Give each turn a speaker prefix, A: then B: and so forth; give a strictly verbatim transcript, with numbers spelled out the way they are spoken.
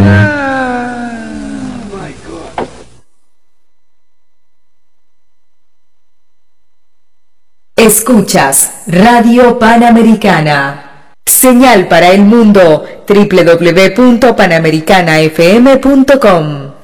A: Escuchas Radio Panamericana. Señal para el mundo, doble u doble u doble u punto panamericana f m punto com.